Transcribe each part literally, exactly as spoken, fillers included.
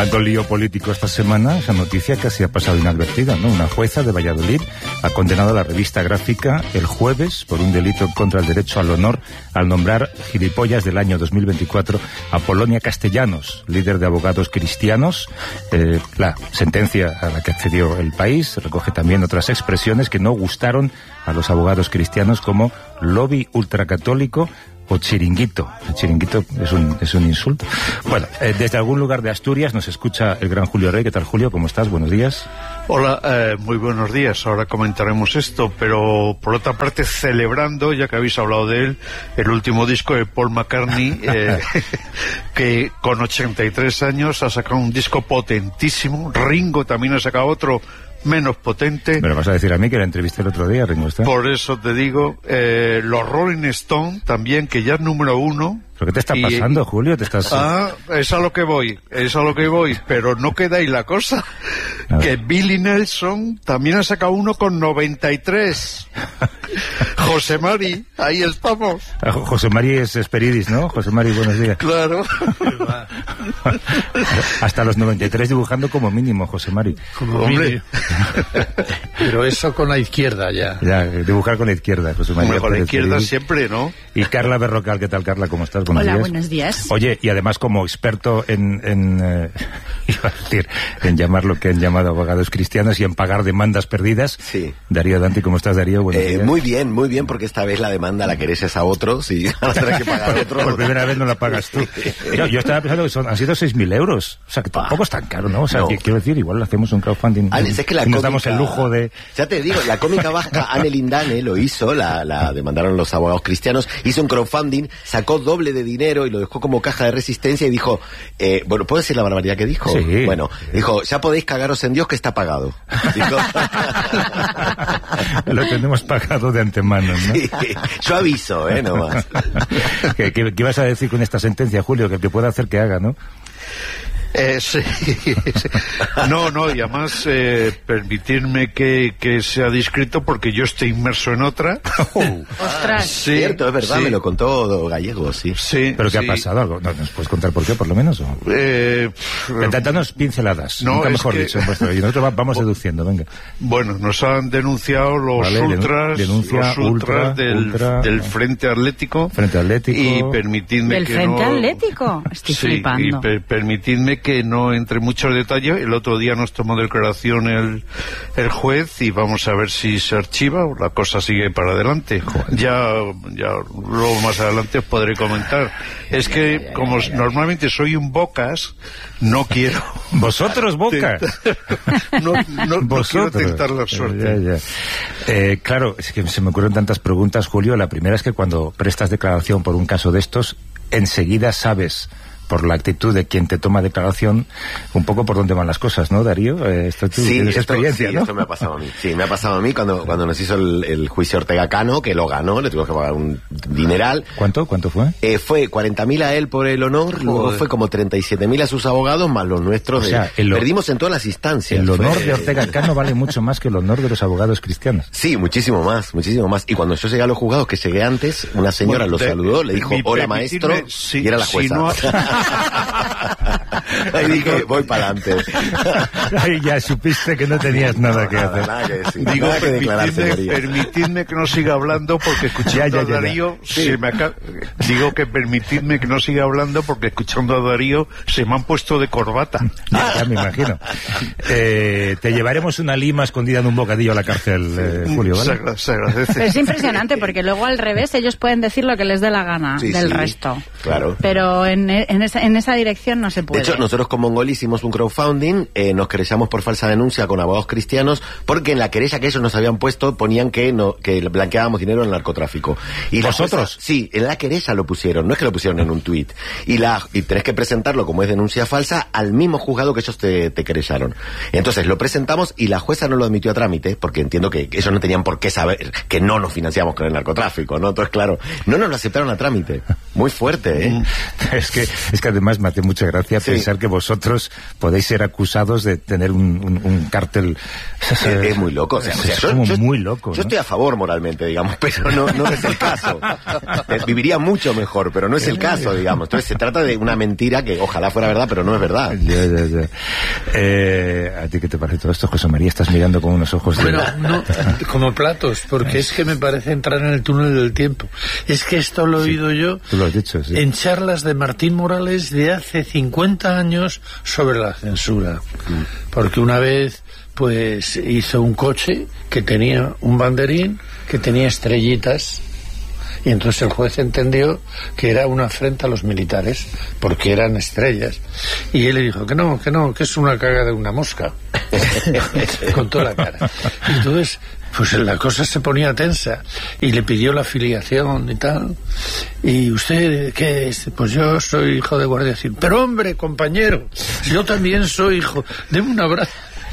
Tanto lío político esta semana, esa noticia casi ha pasado inadvertida, ¿no? Una jueza de Valladolid ha condenado a la revista gráfica el jueves por un delito contra el derecho al honor al nombrar gilipollas del año dos mil veinticuatro a Polonia Castellanos, líder de abogados cristianos. Eh, la sentencia a la que accedió el país recoge también otras expresiones que no gustaron a los abogados cristianos, como lobby ultracatólico o chiringuito. El chiringuito es un, es un insulto. Bueno, eh, desde algún lugar de Asturias nos escucha el gran Julio Rey. ¿Qué tal, Julio? ¿Cómo estás? Buenos días. Hola, eh, muy buenos días. Ahora comentaremos esto, pero por otra parte, celebrando, ya que habéis hablado de él, el último disco de Paul McCartney, eh, que con ochenta y tres años ha sacado un disco potentísimo. Ringo también ha sacado otro menos potente. Me lo vas a decir a mí, que la entrevisté el otro día, Ringo Starr. Por eso te digo, eh, los Rolling Stone también, que ya es número uno. ¿Pero qué te está y, pasando, Julio? ¿Te estás... Ah, es a lo que voy, es a lo que voy, pero no queda ahí la cosa, que Billy Nelson también ha sacado uno con noventa y tres. José Mari, ahí estamos. Ah, José Mari es Esperidis, ¿no? José Mari, buenos días. Claro. Hasta los noventa y tres dibujando como mínimo, José Mari. Como hombre. Pero eso con la izquierda ya. Ya, dibujar con la izquierda, José Mari. Hombre, con la izquierda siempre, ¿no? Y Carla Berrocal, ¿qué tal, Carla? ¿Cómo estás? Buenos Hola, días. buenos días. Oye, y además como experto en, en eh, iba a decir, en llamar lo que han llamado abogados cristianos y en pagar demandas perdidas. Sí. Darío Danti, ¿cómo estás, Darío? Buenos eh, días. Muy bien, muy bien, porque esta vez la demanda la querés es a otros y vas a tener que pagar otro. Por primera vez no la pagas tú. Yo, yo estaba pensando que son, han sido seis mil euros. O sea, que tampoco es tan caro, ¿no? O sea, no. que, quiero decir, igual hacemos un crowdfunding Alex, es que la y nos cómica, damos el lujo de... Ya te digo, la cómica vasca Anne Lindane lo hizo, la, la demandaron los abogados cristianos, hizo un crowdfunding, sacó doble de dinero y lo dejó como caja de resistencia y dijo, eh, bueno, ¿puedo decir la barbaridad que dijo? Sí. Bueno, dijo, ya podéis cagaros en Dios que está pagado. Dijo... Lo tenemos pagado de antemano, ¿no? Sí, yo aviso, ¿eh? No más. ¿Qué, qué, ¿Qué vas a decir con esta sentencia, Julio? Que te puede hacer que haga, ¿no? Eh, sí, sí. No, no, y además eh, permitirme que, que sea discreto porque yo estoy inmerso en otra. Oh. Ostras. Sí, Cierto, es verdad, sí. Me lo contó Gallego, sí. Sí. ¿Pero qué sí. ha pasado? ¿Algo? ¿No ¿Nos puedes contar por qué, por lo menos? ¿O? Eh, Danos pinceladas, no, nunca es mejor que... dicho. Vuestro, y nosotros vamos deduciendo, venga. Bueno, nos han denunciado los Vale, ultras, denuncia, los ultras ultra, del, ultra, del Frente Atlético. Frente Atlético. Y permitidme ¿Del que Frente no... Atlético? Estoy sí, flipando. y per permitidme que no entre muchos detalles. El otro día nos tomó declaración el, el juez y vamos a ver si se archiva o la cosa sigue para adelante. Joder. Ya, ya luego más adelante os podré comentar. Es que como normalmente soy un bocas, no quiero... ¿Vosotros, bocas? no, no, no quiero tentar la suerte. Ya, ya. Eh, claro, es que se me ocurren tantas preguntas, Julio. La primera es que cuando prestas declaración por un caso de estos, enseguida sabes, por la actitud de quien te toma declaración, un poco por dónde van las cosas, ¿no, Darío? Eh, esto tú sí, tienes esto, experiencia, sí, ¿no? esto me ha pasado a mí. Sí, me ha pasado a mí cuando, cuando nos hizo el, el juicio Ortega Cano, que lo ganó, le tuvimos que pagar un dineral. ¿Cuánto? ¿Cuánto fue? Eh, fue cuarenta mil a él por el honor, Joder. Luego fue como treinta y siete mil a sus abogados, más los nuestros. O sea, de, el, perdimos en todas las instancias. El honor fue, de Ortega Cano vale mucho más que el honor de los abogados cristianos. Sí, muchísimo más, muchísimo más. Y cuando yo llegué a los juzgados, que llegué antes, una señora bueno, lo de, saludó, le dijo, hola maestro, sí, y era la jueza. Si no... Ahí dije, voy para adelante. Ahí ya supiste que no tenías nada no, que nada, hacer. Nada que decir, Digo, nada que permitidme, permitidme que no siga hablando porque escuchando ya, ya, ya, a Darío sí. se me acaba... Digo que permitidme que no siga hablando porque escuchando a Darío se me han puesto de corbata. Ya, ya me imagino. Eh, te llevaremos una lima escondida en un bocadillo a la cárcel, eh, Julio, ¿vale? Se, se agradece. Pero es impresionante porque luego al revés ellos pueden decir lo que les dé la gana sí, del sí, resto. Claro. Pero en, en, esa, en esa dirección no se puede. De hecho, nosotros con Mongoli hicimos un crowdfunding, eh, nos querellamos por falsa denuncia con abogados cristianos, porque en la querella que ellos nos habían puesto ponían que no que blanqueábamos dinero en el narcotráfico. Y ¿Vosotros? Jueza, sí, en la querella lo pusieron, no es que lo pusieron en un tuit. Y la y tenés que presentarlo como es denuncia falsa al mismo juzgado que ellos te, te querellaron. Entonces lo presentamos y la jueza no lo admitió a trámite, porque entiendo que ellos no tenían por qué saber que no nos financiamos con el narcotráfico, ¿no? Entonces, claro, no nos lo aceptaron a trámite. Muy fuerte, ¿eh? Es que, es que además me hace mucha gracia sí. pensar pensar que vosotros podéis ser acusados de tener un, un, un cártel. Es, es muy loco. O sea, es, o sea, es yo, como yo, muy loco. Yo ¿no? estoy a favor moralmente, digamos, pero no, no es el caso. Eh, viviría mucho mejor, pero no es el caso, digamos. Entonces se trata de una mentira que ojalá fuera verdad, pero no es verdad. Ya, ya, ya. Eh, ¿A ti qué te parece todo esto, José María? Estás mirando con unos ojos de... Bueno, no, como platos, porque es que me parece entrar en el túnel del tiempo. Es que esto lo he Sí, oído yo tú lo has dicho, sí. en charlas de Martín Morales de hace cincuenta años sobre la censura. Porque una vez pues hizo un coche que tenía un banderín, que tenía estrellitas, y entonces el juez entendió que era una afrenta a los militares, porque eran estrellas. Y él le dijo que no, que no, que es una caga de una mosca. Con toda la cara. Y entonces, pues la cosa se ponía tensa. Y le pidió la afiliación y tal. ¿Y usted qué es? Pues yo soy hijo de guardia civil. Pero hombre, compañero, yo también soy hijo. Deme un abrazo.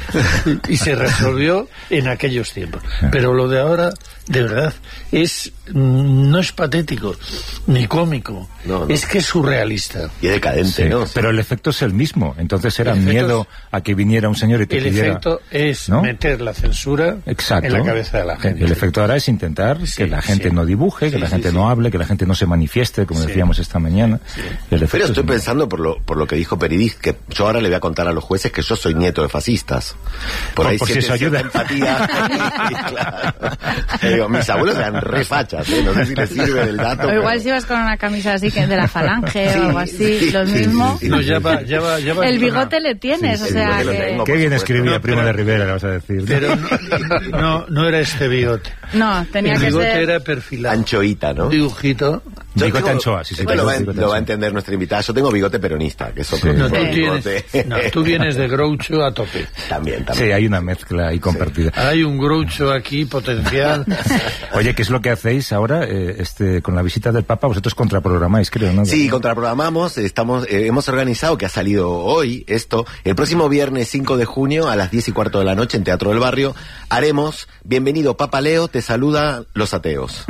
Y se resolvió en aquellos tiempos. Pero lo de ahora, de verdad, es no es patético ni cómico, no, no. Es que es surrealista y es decadente, Sí, ¿no? pero el efecto es el mismo. Entonces era efecto miedo a que viniera un señor y te el pidiera... efecto es ¿no? meter la censura Exacto. en la cabeza de la gente. El efecto ahora es intentar Sí, que la gente sí. no dibuje, que Sí, la sí, gente sí. no hable, que la gente no se manifieste, como Sí. decíamos esta mañana. Sí. El efecto Pero es estoy el mismo. pensando por lo, por lo que dijo Peridis, que yo ahora le voy a contar a los jueces que yo soy nieto de fascistas. Por, Por- ahí por si sienten eso ayuda. cierta empatía. Y claro. Eh, digo, mis abuelos eran re fachas, ¿eh? No sé si les sirve del dato. O igual pero... si vas con una camisa así que de la falange Sí, o algo así, sí, lo sí, mismo. sí, sí. No, ya va, ya va, ya va El a bigote le tienes, Sí, o sí, sea el bigote lo que... tengo. Qué por bien supuesto. escribía No, Primo pero- de Rivera, le vas a decir. ¿no? Pero no, no, no era este bigote. No, tenía El que bigote ser... era perfilado. Anchoita, ¿no? Un dibujito. Yo Bigote tengo- anchoa, sí, sí. Bueno, lo va, a, bigote lo va a anchoa. entender nuestra invitada. Yo tengo bigote peronista, que es otro Sí. No, tipo tú, de bigote. tienes, no, tú vienes de Groucho a tope. También, también. Sí, hay una mezcla ahí compartida. Hay un Groucho aquí potencial. Oye, ¿qué es lo que hacéis ahora eh, este, con la visita del Papa? Vosotros contraprogramáis, creo, ¿no? Sí, contraprogramamos, estamos, eh, hemos organizado, que ha salido hoy esto, el próximo viernes cinco de junio a las diez y cuarto de la noche en Teatro del Barrio, haremos Bienvenido Papa Leo, te saluda los ateos.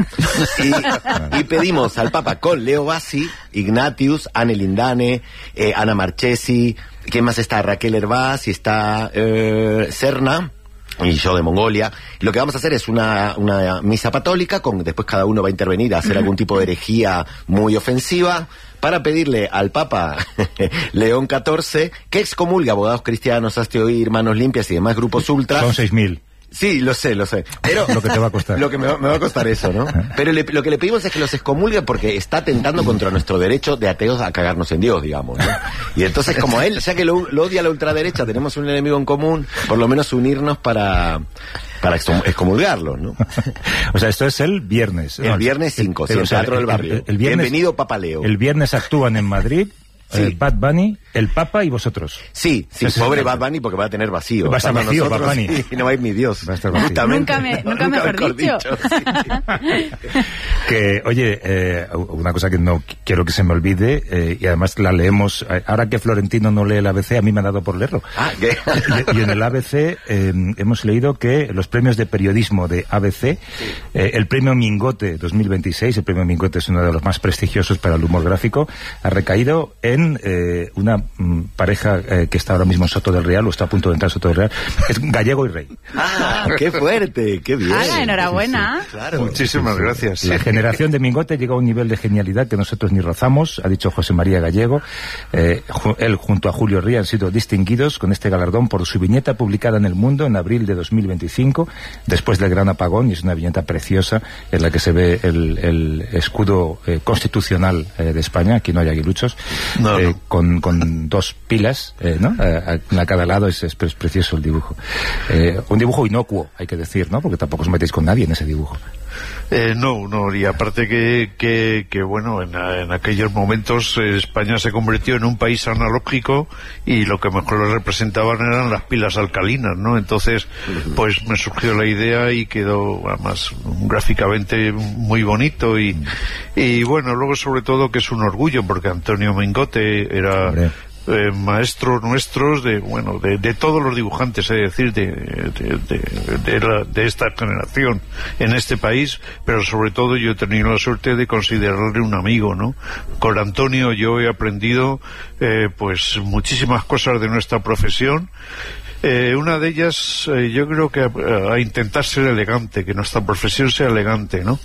Y, y pedimos al Papa con Leo Bassi, Ignatius, Anne Lindane, eh, Ana Marchesi, ¿quién más está? Raquel Hervás y está eh, Serna. Y yo de Mongolia. Lo que vamos a hacer es una, una misa católica, con después cada uno va a intervenir a hacer algún tipo de herejía muy ofensiva, para pedirle al Papa León catorce que excomulgue a abogados cristianos, Hazte Oír, Manos Limpias y demás grupos ultras. Son seis mil. Sí, lo sé, lo sé. Pero Lo que te va a costar. Lo que me va, me va a costar eso, ¿no? Pero le- lo que le pedimos es que los excomulgue porque está atentando contra nuestro derecho de ateos a cagarnos en Dios, digamos, ¿no? Y entonces, como él, ya que lo, lo odia la ultraderecha, tenemos un enemigo en común, por lo menos unirnos para, para excom- excomulgarlo, ¿no? O sea, esto es el viernes. El No, viernes cinco, sí, el- en o sea, Teatro del el- Barrio. el- el viernes- Bienvenido Papa Leo. El viernes actúan en Madrid, Sí. eh, Bad Bunny, el Papa y vosotros. Sí, sí, Ese es pobre el- Bad Bunny porque va a tener vacío. Va a estar Estamos vacío, nosotros Bad Bunny. Y no va a ir ni Dios. Va a estar vacío. Justamente. Nunca me- nunca mejor dicho. sí. Que, oye, eh, una cosa que no quiero que se me olvide, eh, y además la leemos, eh, ahora que Florentino no lee el A B C, a mí me ha dado por leerlo. Ah, ¿qué? Y, y en el A B C eh, hemos leído que los premios de periodismo de A B C, eh, el premio Mingote dos mil veintiséis, el premio Mingote es uno de los más prestigiosos para el humor gráfico, ha recaído en eh, una mm, pareja eh, que está ahora mismo en Soto del Real, o está a punto de entrar en Soto del Real, es Gallego y Rey. Ah, qué fuerte, qué bien. Hala, enhorabuena. Claro. Muchísimas gracias. La generación de Mingote llega a un nivel de genialidad que nosotros ni rozamos, ha dicho José María Gallego. Eh, ju- él junto a Julio Ría han sido distinguidos con este galardón por su viñeta publicada en El Mundo en abril de dos mil veinticinco, después del gran apagón, y es una viñeta preciosa en la que se ve el, el escudo eh, constitucional eh, de España, aquí no hay aguiluchos, No, eh, no. Con, con dos pilas, eh, ¿no? Eh, a, a cada lado es, es, es precioso el dibujo. Eh, un dibujo inocuo, hay que decir, ¿no? Porque tampoco os metéis con nadie en ese dibujo. Eh, no, no, y aparte que, que, que bueno, en, en aquellos momentos eh, España se convirtió en un país analógico y lo que mejor lo representaban eran las pilas alcalinas, ¿no? Entonces, pues me surgió la idea y quedó, además, gráficamente muy bonito y, y bueno, luego sobre todo que es un orgullo porque Antonio Mingote era... Hombre. eh, maestros nuestros, de bueno, de, de todos los dibujantes, es decir, de, de, de, de, la, de esta generación en este país, pero sobre todo yo he tenido la suerte de considerarle un amigo, ¿no? Con Antonio yo he aprendido eh, pues muchísimas cosas de nuestra profesión. Eh, una de ellas, eh, yo creo que a, a intentar ser elegante, que nuestra profesión sea elegante, ¿no?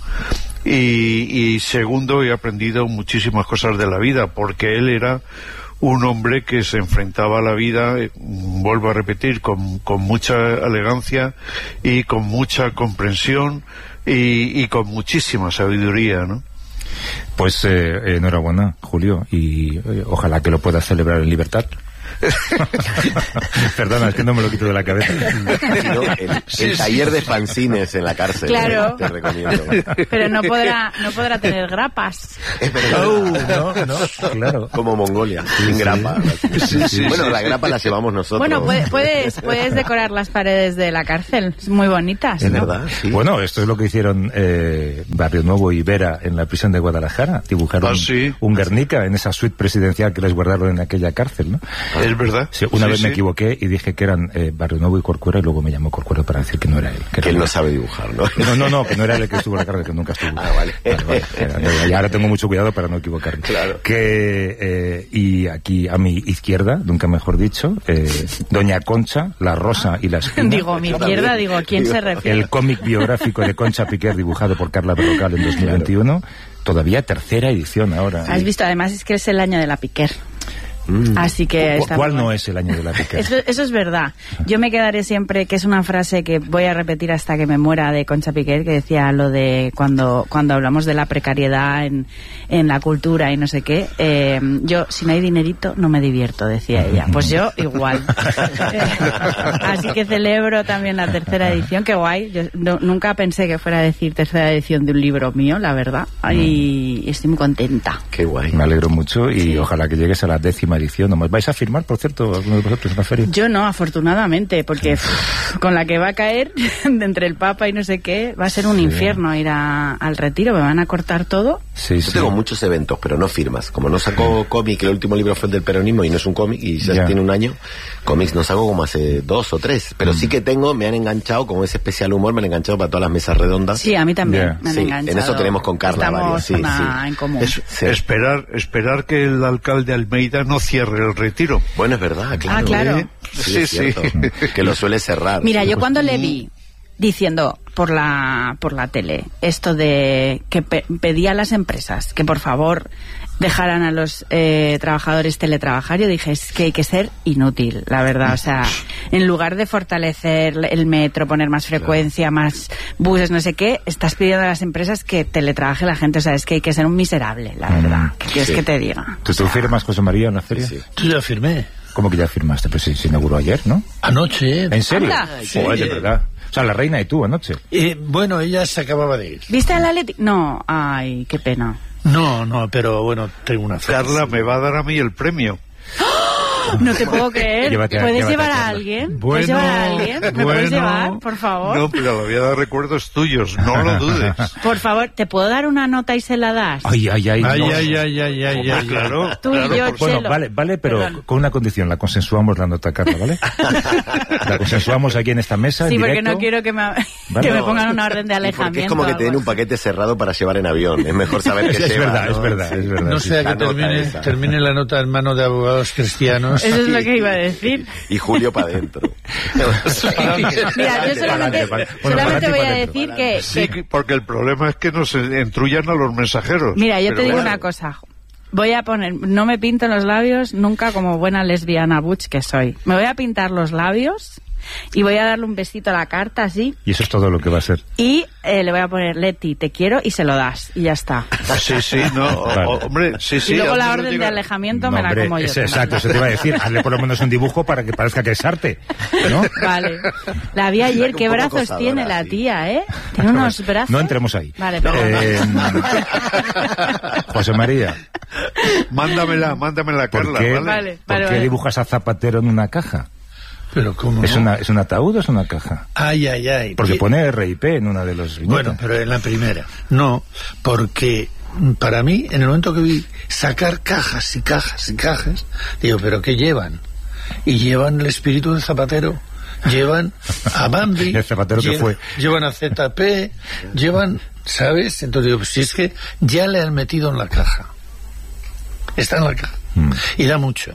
Y, y segundo, he aprendido muchísimas cosas de la vida, porque él era un hombre que se enfrentaba a la vida, eh, vuelvo a repetir, con, con mucha elegancia y con mucha comprensión y, y con muchísima sabiduría, ¿no? Pues eh, enhorabuena, Julio, y eh, ojalá que lo puedas celebrar en libertad. Perdona, es que no me lo quito de la cabeza. No, el, el Sí, taller sí. de fanzines en la cárcel. Claro. eh, te recomiendo. Pero no podrá, no podrá tener grapas. Es verdad. Oh, no, no, claro. Como Mongolia, sin grapa. Sí, sí, bueno, sí, la sí. grapa la llevamos nosotros. Bueno, puedes, puedes, puedes decorar las paredes de la cárcel, muy bonitas. Es ¿no? verdad, sí. Bueno, esto es lo que hicieron eh, Barrio Nuevo y Vera en la prisión de Guadalajara. Dibujaron Ah, sí. un Guernica en esa suite presidencial que les guardaron en aquella cárcel, ¿no? Es verdad. Sí, una Sí, vez me sí. equivoqué y dije que eran eh, Barrio Nuevo y Corcuera, y luego me llamó Corcuera para decir que no era él. Que, Que era él no él. sabe dibujar, ¿no? No, no, no, que no era él el que estuvo en la cárcel, que nunca estuvo. Ah, vale. vale. Era- Y ahora tengo mucho cuidado para no equivocarme. Claro. Que, eh, y aquí a mi izquierda, nunca mejor dicho, eh, Doña Concha, La Rosa y la Espina. Digo, mi izquierda, digo, ¿a quién se refiere? El cómic biográfico de Concha Piquer dibujado por Carla Berrocal en dos mil veintiuno. Todavía tercera edición ahora. Has visto, además es que es el año de la Piquer. Así que ¿Cu- está ¿Cuál muy no bueno. es el año de la Piquer? Eso, eso es verdad. Yo me quedaré siempre, que es una frase que voy a repetir hasta que me muera, de Concha Piquer, que decía lo de cuando cuando hablamos de la precariedad en, en la cultura y no sé qué. Eh, yo, si no hay dinerito, no me divierto, decía ella. Pues yo igual. Así que celebro también la tercera edición, qué guay. Yo no- nunca pensé que fuera a decir tercera edición de un libro mío, la verdad. Y estoy muy contenta. Qué guay. Me alegro mucho y Sí. ojalá que llegues a la décima edición. ¿Nomás vais a firmar, por cierto, alguno de vosotros en la feria? Yo no, afortunadamente, porque pff, con la que va a caer de entre el Papa y no sé qué, va a ser un Sí. infierno ir a- al retiro, me van a cortar todo. Sí, Yo sí. tengo muchos eventos, pero no firmas. Como no sacó cómic, el último libro fue el del peronismo y no es un cómic y ya, Ya. tiene un año, cómics no saco como hace dos o tres. Pero sí que tengo, me han enganchado, como ese especial humor, me han enganchado para todas las mesas redondas. Sí, a mí también Ya. me han Sí, en enganchado. eso tenemos con Carla Estamos varias, sí, una sí. en común. Es- Sí. esperar, esperar que el alcalde Almeida no cierre el retiro. Bueno, es verdad, claro. Ah, claro. ¿eh? Sí, Sí, es cierto. Que lo suele cerrar. Mira, yo cuando le vi diciendo por la por la tele esto de que pe- pedía a las empresas que por favor dejaran a los eh, trabajadores teletrabajar, yo dije, es que hay que ser inútil, la verdad. O sea, en lugar de fortalecer el metro, poner más frecuencia, más buses, no sé qué, estás pidiendo a las empresas que teletrabaje la gente. O sea, es que hay que ser un miserable, la verdad. ¿Qué quieres Sí. que te diga? ¿Tú te firmas, José María, en la feria? Sí. Yo ya firmé. ¿Cómo que ya firmaste? Pues sí, se inauguró ayer, ¿no? Anoche. ¿En serio? Anda. Sí. Joder, de verdad. O sea, la reina y tú anoche. Eh, bueno, ella se acababa de ir. ¿Viste al Atleti? No, ay, qué pena. No, no, pero bueno, tengo una fe. Carla me va a dar a mí el premio. No te puedo creer. Llévate a- ¿Puedes llévate a llevar a Carla. alguien? ¿Puedes llevar a alguien? ¿Me puedes llevar, por favor? No, pero le voy a dar recuerdos tuyos, no lo dudes. Por favor, ¿te puedo dar una nota y se la das? Ay, ay, ay. Ay, no. ay, ay, ay, ay, Hombre, ay, claro, Tú y claro, yo, por- Bueno, Chelo. vale, vale, pero Perdón. con una condición, la consensuamos la nota, Carla, ¿vale? La consensuamos aquí en esta mesa, Sí, en porque directo. no quiero que me, Vale. que me No, pongan una orden de Y porque alejamiento. es como que te den o un algo paquete cerrado para llevar en avión. Es mejor saber que Sí, es lleva, verdad, ¿no? es verdad, Sí. es verdad. No sí. sea La que nota termine, esa. termine la nota en manos de abogados cristianos. así. Eso es lo que iba a decir. Y Julio para adentro. Mira, yo solamente, Bueno, solamente pa'lante, voy a pa'lante. decir que, Sí, que- porque el problema es que nos entruyan a los mensajeros. Mira, yo Pero te digo bueno. una cosa. Voy a poner, no me pinto los labios nunca como buena lesbiana butch que soy. Me voy a pintar los labios y voy a darle un besito a la carta así Y eso es todo lo que va a ser. y eh, le voy a poner Leti, te quiero y se lo das y ya está. Sí, sí, no, o- Vale. o- hombre, sí, sí. y luego la hazmelo orden de llegar. alejamiento No, me la hombre, como yo. es- también. exacto, eso te iba a decir. Hazle por lo menos un dibujo para que parezca que es arte, ¿no? Vale. La vi ayer, Un qué poco brazos acosadora, tiene la sí. tía, ¿eh? Tiene unos brazos. No entremos ahí. Vale, perdón. Eh, José María, Mándamela, mándamela, ¿por Carla, qué, ¿vale? Vale, ¿por vale, qué vale. dibujas a Zapatero en una caja? Pero cómo ¿Es, no? una, ¿Es un ataúd o es una caja? Ay, ay, ay. Porque Que- pone R I P en una de los viñetas. Bueno, pero en la primera. No, porque para mí, en el momento que vi sacar cajas y cajas y cajas, digo, ¿pero qué llevan? Y llevan el espíritu del Zapatero, llevan a Bambi, el Zapatero llevan, que fue. llevan a Z P, llevan, ¿sabes? Entonces digo, pues si es que ya le han metido en la caja, está en la caja, mm. y da mucho.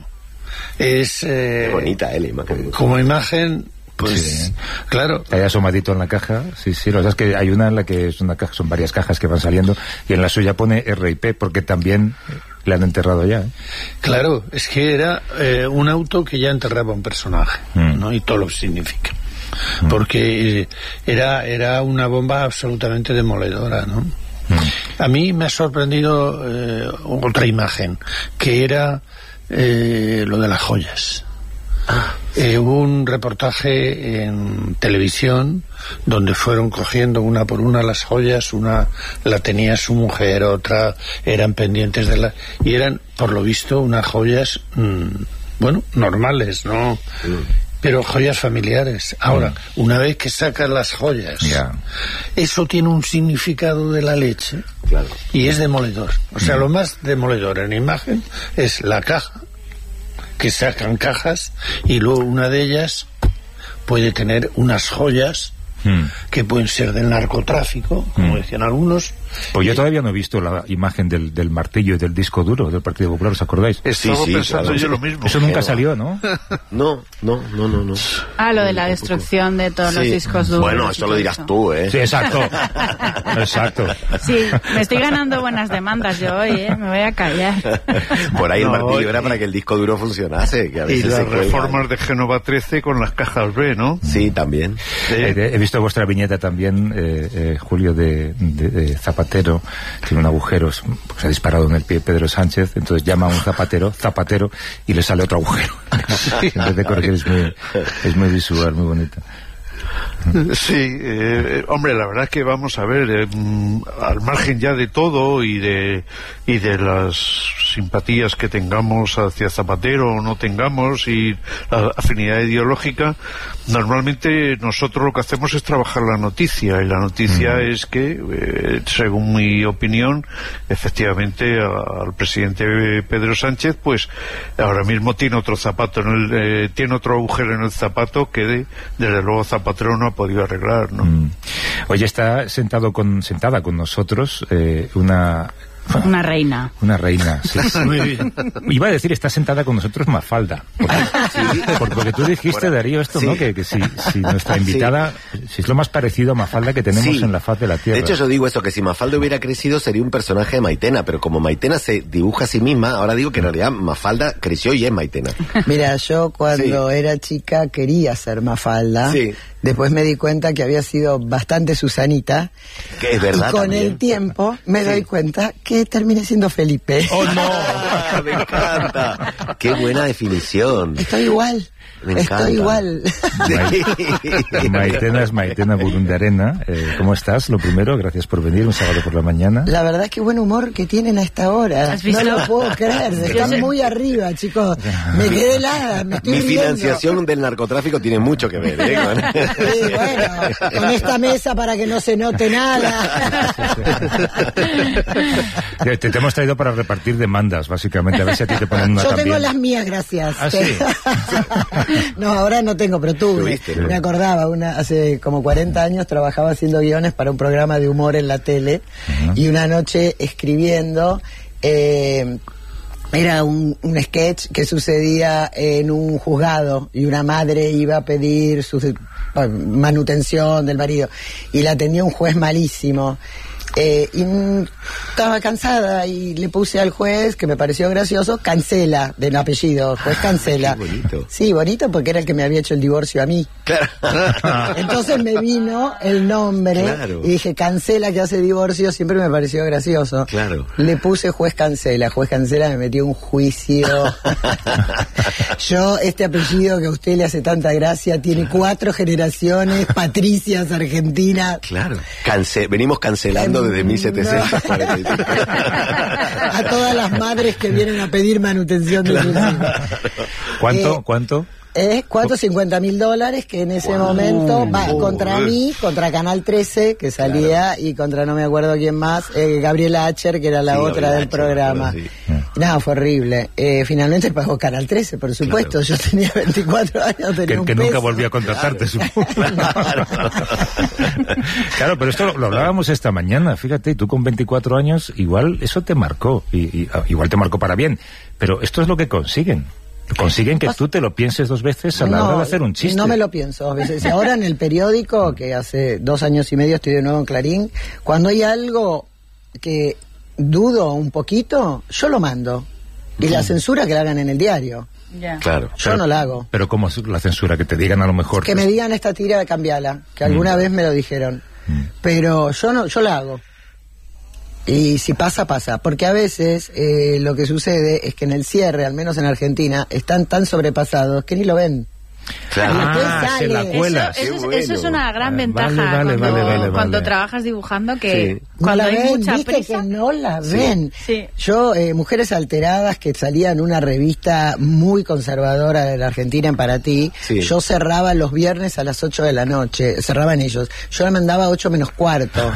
Es eh, bonita, eh, la imagen. Como imagen, pues sí. claro. Está ahí asomadito en la caja, sí, sí, lo que es que hay una en la que es una caja, son varias cajas que van saliendo, y en la suya pone R I P, porque también le han enterrado ya, ¿eh? Claro, es que era eh, un auto que ya enterraba un personaje, mm. ¿no? Y todo lo que significa. Mm. Porque eh, era, era una bomba absolutamente demoledora, ¿no? Mm. A mí me ha sorprendido eh, otra imagen, que era eh, lo de las joyas. Ah. Eh, hubo un reportaje en televisión donde fueron cogiendo una por una las joyas, una la tenía su mujer, otra eran pendientes de la... y eran, por lo visto, unas joyas, mmm, bueno, normales, ¿no? Mm. Pero joyas familiares. Ahora, mm. una vez que sacan las joyas, yeah. eso tiene un significado de la leche, claro. y es demoledor. O sea, mm. lo más demoledor en imagen es la caja, que sacan cajas, y luego una de ellas puede tener unas joyas mm. que pueden ser del narcotráfico, como mm. decían algunos. Pues yo todavía no he visto la imagen del, del martillo y del disco duro del Partido Popular, ¿os acordáis? Estaba sí, sí, pensando claro. yo lo mismo. Eso nunca salió, ¿no? No, no, no, no, no. Ah, lo de la destrucción de todos sí. los discos duros. Bueno, eso lo dirás tú, ¿eh? Sí, exacto. Exacto. Sí, me estoy ganando buenas demandas yo hoy, ¿eh? Me voy a callar. Por ahí no, el martillo y... era para que el disco duro funcionase. Que a veces y las se reformas de Génova trece con las cajas B, ¿no? Sí, también. Sí. Eh, he visto vuestra viñeta también, eh, eh, Julio, de, de, de Zapatero. Tiene un agujero, pues se ha disparado en el pie Pedro Sánchez, entonces llama a un zapatero, zapatero, y le sale otro agujero. Sí. En vez de corregir, es muy, es muy visual, muy bonito. Sí, eh, hombre, la verdad es que vamos a ver, eh, al margen ya de todo y de y de las simpatías que tengamos hacia Zapatero o no tengamos y la afinidad ideológica, normalmente nosotros lo que hacemos es trabajar la noticia, y la noticia mm. es que, eh, según mi opinión, efectivamente a, al presidente Pedro Sánchez, pues ahora mismo tiene otro zapato en el, eh, tiene otro agujero en el zapato que de, desde luego Zapatero no ha podido arreglar, ¿no? Mm. Oye, está sentado con sentada con nosotros eh, una Una reina. Una reina, sí. Muy bien. Iba a decir, está sentada con nosotros Mafalda. Porque, sí, porque tú dijiste, Darío, esto, sí. ¿no? Que, que si, si nuestra invitada, sí. si es lo más parecido a Mafalda que tenemos sí. en la faz de la Tierra. De hecho, yo digo eso, que si Mafalda hubiera crecido sería un personaje de Maitena, pero como Maitena se dibuja a sí misma, ahora digo que en realidad Mafalda creció y es Maitena. Mira, yo cuando sí. era chica quería ser Mafalda. Sí. Después me di cuenta que había sido bastante Susanita. Que es verdad. Y con también. el tiempo me sí. doy cuenta que terminé siendo Felipe. ¡Oh, no! Me encanta. ¡Qué buena definición! Estoy igual. Me encanta. Estoy igual. Maitena es Maitena Burundarena. Eh, ¿Cómo estás? Lo primero, gracias por venir un sábado por la mañana. La verdad es que buen humor que tienen a esta hora. No lo puedo creer. Están muy arriba, chicos. Me quedé helada. Me estoy Mi riendo. Financiación del narcotráfico tiene mucho que ver, ¿eh? Sí, bueno, con esta mesa para que no se note nada. Te, te hemos traído para repartir demandas, básicamente, a ver si a ti te ponen una Yo también. tengo las mías, gracias. ¿Ah, sí? No, ahora no tengo, pero tuve. Me acordaba, una hace como cuarenta años trabajaba haciendo guiones para un programa de humor en la tele, uh-huh. y una noche escribiendo... Eh, Era un, un sketch que sucedía en un juzgado y una madre iba a pedir su manutención del marido y la atendía un juez malísimo. Eh, y mm, estaba cansada y le puse al juez, que me pareció gracioso, Cancela, del apellido, juez Cancela. Qué bonito. Sí, bonito porque era el que me había hecho el divorcio a mí. Claro. Entonces me vino el nombre, claro. y dije, Cancela, que hace divorcio, siempre me pareció gracioso. Claro. Le puse juez Cancela, juez Cancela me metió un juicio. Yo, este apellido que a usted le hace tanta gracia, tiene claro. cuatro generaciones, patricias argentinas. Claro. Cance- venimos cancelando desde mil setecientos cuarenta y cinco. A todas las madres que vienen a pedir manutención de sus hijos. ¿Cuánto? Eh, ¿Cuánto? Es cuatrocientos cincuenta mil dólares que en ese wow. momento va oh, contra oh, mí, contra Canal trece, que salía, claro. y contra no me acuerdo quién más, eh, Gabriela Acher, que era la sí, otra Gabriela del Acher, programa. Sí. Nada, fue horrible. Eh, finalmente pagó Canal trece, por supuesto. Claro. Yo tenía veinticuatro años, tenía que, un que peso. Nunca volvió a contratarte, claro. supongo. Claro. Claro, pero esto lo, lo hablábamos esta mañana, fíjate, tú con veinticuatro años, igual eso te marcó, y, y igual te marcó para bien, pero esto es lo que consiguen. Consiguen que tú te lo pienses dos veces a la no, hora de hacer un chiste. No me lo pienso dos veces. Ahora en el periódico, que hace dos años y medio estoy de nuevo en Clarín, cuando hay algo que dudo un poquito, yo lo mando. Y mm. la censura que la hagan en el diario. Yeah. Claro. Yo pero, no la hago. Pero ¿cómo es la censura? Que te digan a lo mejor... Que me digan esta tira de cambiala, que alguna mm. vez me lo dijeron. Mm. Pero yo no, yo la hago. Y si pasa, pasa. Porque a veces eh, lo que sucede es que en el cierre, al menos en Argentina, están tan sobrepasados que ni lo ven. Claro. Ah, se la cuelas. Eso, eso, bueno. eso es una gran ventaja vale, vale, cuando, vale, vale, cuando vale. trabajas dibujando, que sí. cuando no hay ven, mucha ¿viste prisa... que no la ven? Sí. Yo, eh, Mujeres Alteradas, que salía en una revista muy conservadora de la Argentina en Paraty, sí. yo cerraba los viernes a las ocho de la noche, cerraban ellos. Yo la mandaba a ocho menos cuarto.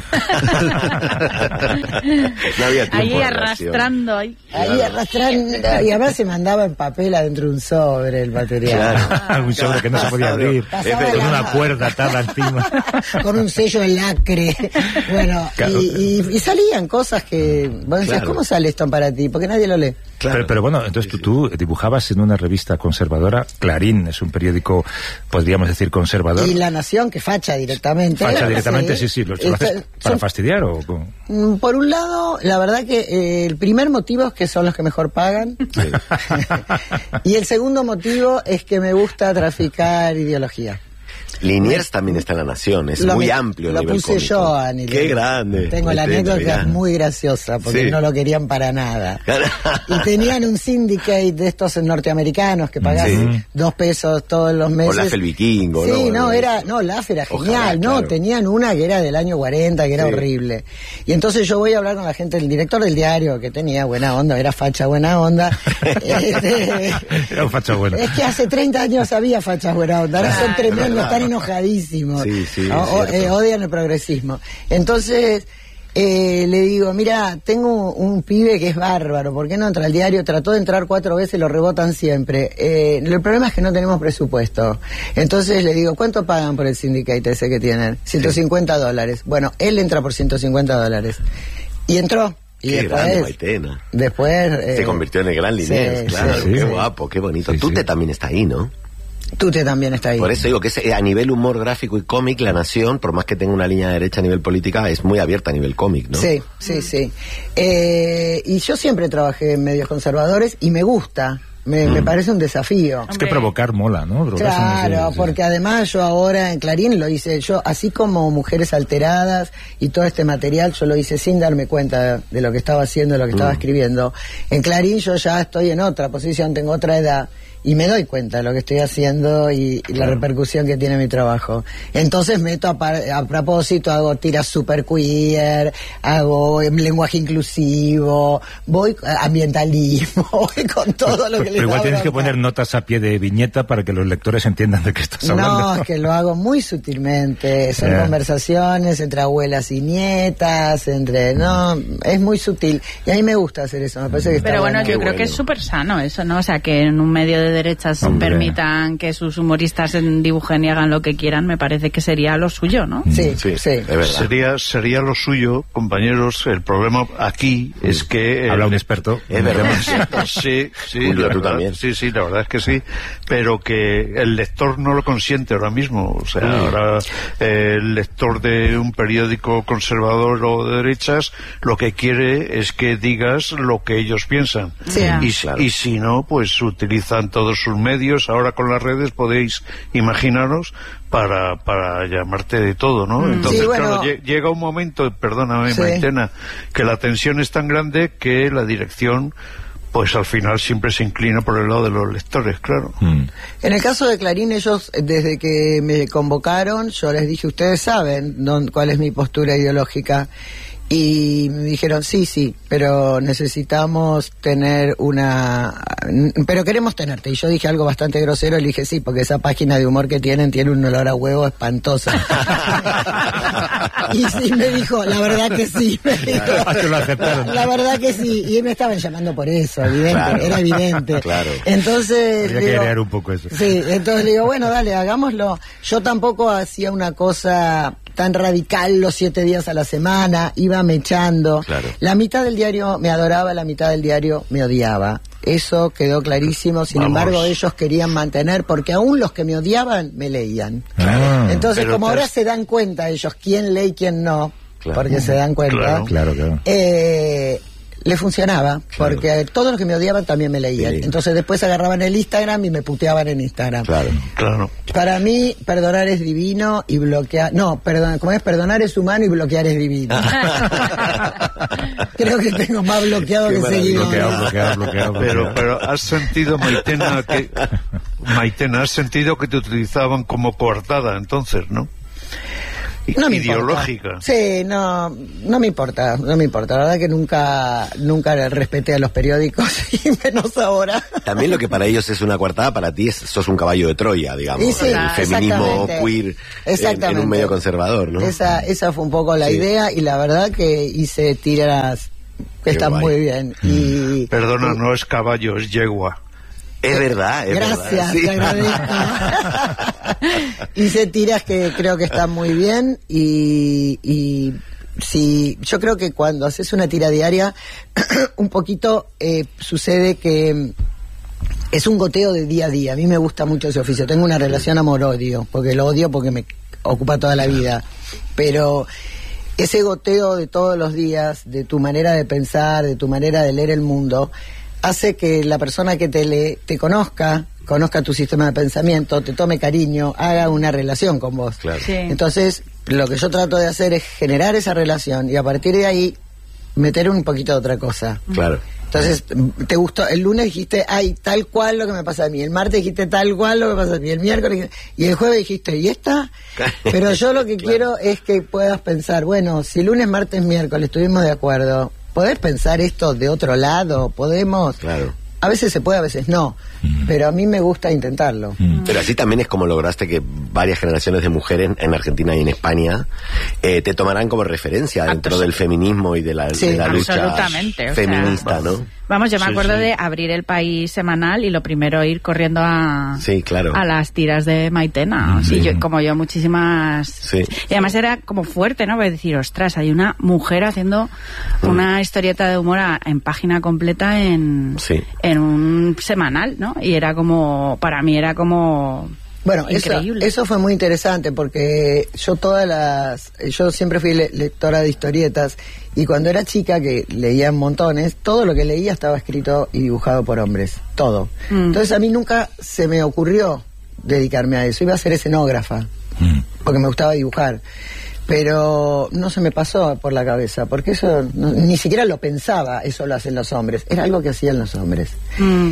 No había tiempo. Ahí arrastrando. Ahí, ahí arrastrando. Y además se mandaba en papel adentro de un sobre el material. Claro. Un sobre que no se podía abrir, con una cuerda atada encima. Con un sello de lacre. Bueno, claro. y, y, y salían cosas que... Vos decías, claro. ¿cómo sale esto para ti? Porque nadie lo lee. Claro. Pero, pero bueno, entonces sí, tú, sí. tú dibujabas en una revista conservadora, Clarín es un periódico, podríamos decir, conservador. Y La Nación, que facha directamente. Facha directamente, sí, sí. ¿Lo, lo haces para son, fastidiar o cómo? Por un lado, la verdad que eh, el primer motivo es que son los que mejor pagan. Sí. Y el segundo motivo es que me gusta traficar ideología. Liniers también está en La Nación, es lo muy me, amplio el lo nivel puse cómico. Yo a nivel. Qué grande. Tengo la anécdota que es muy graciosa porque sí. no lo querían para nada. Y tenían un syndicate de estos norteamericanos que pagás sí. dos pesos todos los meses. O Laff el Vikingo. Sí, no, no era, no, Laff era genial, Ojalá, no, claro. tenían una que era del año cuarenta, que era sí. horrible. Y entonces yo voy a hablar con la gente, el director del diario, que tenía buena onda, era facha buena onda. este, era un facha buena. Es que hace treinta años había fachas buena onda, ahora son tremendos, están enojadísimos. Sí, sí, o, eh, odian el progresismo. Entonces eh, le digo, mira, tengo un, un pibe que es bárbaro, ¿por qué no entra al diario? Trató de entrar cuatro veces, lo rebotan siempre. Eh, el problema es que no tenemos presupuesto. Entonces le digo, ¿cuánto pagan por el syndicate ese que tienen? ciento cincuenta sí. dólares. Bueno, él entra por ciento cincuenta dólares. Y entró. Y qué después, grande, Maitena. Después... Eh, se convirtió en el gran Liniers, sí, claro. Sí, qué sí. guapo, qué bonito. Sí, Tute sí. también está ahí, ¿no? Tute también está ahí. Por eso digo que es, a nivel humor gráfico y cómic, La Nación, por más que tenga una línea derecha a nivel política, es muy abierta a nivel cómic, ¿no? Sí, sí, sí. Eh, y yo siempre trabajé en medios conservadores y me gusta. Me, mm. me parece un desafío. Es que provocar mola, ¿no? Provocar claro, porque además yo ahora en Clarín lo hice, yo así como Mujeres Alteradas y todo este material, yo lo hice sin darme cuenta de lo que estaba haciendo, de lo que estaba mm. escribiendo. En Clarín yo ya estoy en otra posición, tengo otra edad. Y me doy cuenta de lo que estoy haciendo y, y la claro. repercusión que tiene mi trabajo. Entonces meto a, par, a propósito, hago tiras super queer, hago lenguaje inclusivo, voy a ambientalismo, voy con todo lo que pero, les Pero igual tienes que poner notas a pie de viñeta para que los lectores entiendan de qué estás hablando. No, es que lo hago muy sutilmente. Son yeah. conversaciones entre abuelas y nietas, entre... No, es muy sutil. Y a mí me gusta hacer eso, me parece que está Pero bueno, bueno. yo creo bueno. que es súper sano eso, ¿no? O sea, que en un medio de derechas Hombre. permitan que sus humoristas dibujen y hagan lo que quieran, me parece que sería lo suyo, ¿no? Sí, sí, sí. Es verdad. Sería, sería lo suyo, compañeros. El problema aquí sí. es que... Habla un experto. Es verdad. Sí, sí. Julio, la tú verdad, también. Sí, sí, la verdad es que sí. Pero que el lector no lo consiente ahora mismo. O sea, sí. ahora eh, el lector de un periódico conservador o de derechas lo que quiere es que digas lo que ellos piensan. Sí. Y, claro. y si no, pues utilizan todos sus medios. Ahora con las redes podéis imaginaros para para llamarte de todo, ¿no? Entonces, sí, bueno. claro, llega un momento, perdóname, sí. Maitena, que la tensión es tan grande que la dirección pues al final siempre se inclina por el lado de los lectores, claro. Mm. En el caso de Clarín, ellos, desde que me convocaron, yo les dije, ustedes saben don, cuál es mi postura ideológica. Y me dijeron, sí, sí, pero necesitamos tener una... Pero queremos tenerte. Y yo dije algo bastante grosero, y le dije, sí, porque esa página de humor que tienen tiene un olor a huevo espantoso. Y sí, me dijo, la verdad que sí. Me dijo, la, la verdad que sí. Y me estaban llamando por eso, evidente, claro. Era evidente. Claro. Entonces... Habría que crear un poco eso. Sí, entonces le digo, bueno, dale, hagámoslo. Yo tampoco hacía una cosa tan radical los siete días a la semana, iba mechando. Claro. La mitad del diario me adoraba, la mitad del diario me odiaba. Eso quedó clarísimo, sin Vamos. embargo ellos querían mantener, porque aún los que me odiaban me leían. Claro. Entonces, como ahora se dan cuenta ellos quién lee y quién no, claro. porque se dan cuenta, claro, claro, claro. Eh, le funcionaba, claro. porque todos los que me odiaban también me leían. Sí. Entonces después agarraban el Instagram y me puteaban en Instagram. Claro, claro. Para mí, perdonar es divino y bloquear... No, perdón, ¿cómo es? Perdonar es humano y bloquear es divino. Creo que tengo más bloqueado que seguido. Bloqueado, bloqueado, bloqueado, pero, pero has sentido, Maitena, que... Maitena, has sentido que te utilizaban como coartada, entonces, ¿no? No me ideológica. Importa. Sí, no, no me importa, no me importa. La verdad que nunca, nunca respeté a los periódicos y menos ahora. También lo que para ellos es una coartada, para ti es, sos un caballo de Troya, digamos. Sí, sí, el feminismo queer en, en un medio conservador, ¿no? Esa, esa fue un poco la sí. idea, y la verdad que hice tiras que Qué están guay. muy bien. Y, Perdona, no es caballo, es yegua. Es verdad, es Gracias, verdad. Sí. te agradezco. Hice tiras que creo que están muy bien, y, y si yo creo que cuando haces una tira diaria, un poquito eh, sucede que es un goteo de día a día. A mí me gusta mucho ese oficio. Tengo una relación amor-odio, porque lo odio porque me ocupa toda la vida. Pero ese goteo de todos los días, de tu manera de pensar, de tu manera de leer el mundo, hace que la persona que te lee te conozca, conozca tu sistema de pensamiento, te tome cariño, haga una relación con vos. Claro. Sí. Entonces, lo que yo trato de hacer es generar esa relación y a partir de ahí meter un poquito de otra cosa. Claro. Entonces, te gustó, el lunes dijiste, ay, tal cual lo que me pasa a mí, el martes dijiste tal cual lo que pasa a mí, el miércoles, y el jueves dijiste, ¿y esta? Pero yo lo que claro. quiero es que puedas pensar, bueno, si lunes, martes, miércoles estuvimos de acuerdo, ¿podés pensar esto de otro lado? ¿Podemos? Claro. A veces se puede, a veces no, mm. pero a mí me gusta intentarlo. Mm. Pero así también es como lograste que varias generaciones de mujeres en Argentina y en España eh, te tomarán como referencia dentro Absolut- del feminismo y de la, sí, de la lucha feminista, o sea, ¿no? Vamos, yo me sí, acuerdo sí. de abrir El País semanal y lo primero ir corriendo a, sí, claro. a las tiras de Maitena. Sí. Y yo, como yo, muchísimas... Sí. Y además era como fuerte, ¿no? Porque decir, ostras, hay una mujer haciendo mm. una historieta de humor a, en página completa en, sí. en un semanal, ¿no? Y era como, para mí era como... Bueno, eso, eso fue muy interesante porque yo todas las... Yo siempre fui le, lectora de historietas y cuando era chica, que leía montones, todo lo que leía estaba escrito y dibujado por hombres, todo. Mm. Entonces a mí nunca se me ocurrió dedicarme a eso, iba a ser escenógrafa, mm. porque me gustaba dibujar. Pero no se me pasó por la cabeza, porque eso no, ni siquiera lo pensaba, eso lo hacen los hombres, era algo que hacían los hombres. Mm.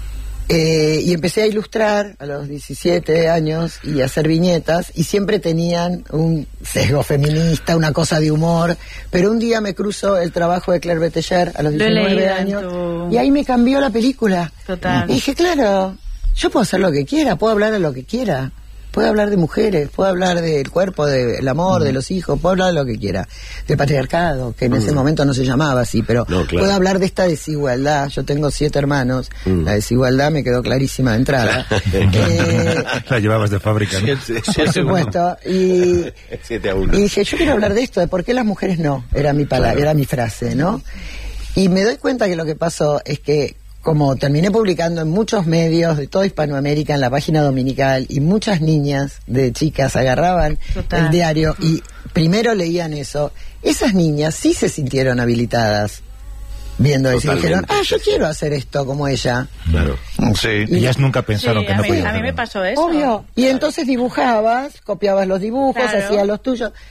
Eh, y empecé a ilustrar a los diecisiete años y a hacer viñetas y siempre tenían un sesgo feminista, una cosa de humor, pero un día me cruzó el trabajo de Claire Beteller a los diecinueve años tu... y ahí me cambió la película. Total. Y dije, claro, yo puedo hacer lo que quiera, puedo hablar de lo que quiera. Puedo hablar de mujeres, puedo hablar del cuerpo, del amor, mm. de los hijos, puedo hablar de lo que quiera. Del patriarcado, que en mm. ese momento no se llamaba así, pero no, claro. puedo hablar de esta desigualdad. Yo tengo siete hermanos, mm. la desigualdad me quedó clarísima de entrada. eh, la llevabas de fábrica, ¿no? Siete, por supuesto. Y, siete a uno. y dije, yo quiero hablar de esto, de por qué las mujeres no, era mi palabra, claro. era mi frase, ¿no? Y me doy cuenta que lo que pasó es que como terminé publicando en muchos medios de toda Hispanoamérica en la página dominical y muchas niñas de chicas agarraban Total. el diario y primero leían eso, esas niñas sí se sintieron habilitadas viendo eso y dijeron, ah, yo quiero hacer esto como ella. Claro. Sí. Y ellas nunca pensaron sí, que no mí, podían. A mí me pasó eso. Obvio. Y entonces dibujabas, copiabas los dibujos, claro. hacías los tuyos.